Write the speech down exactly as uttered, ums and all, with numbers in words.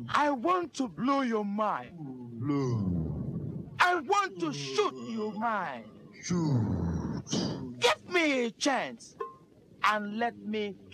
I want to blow your mind. Blow. I want to shoot your mind. Shoot. Give me a chance and let me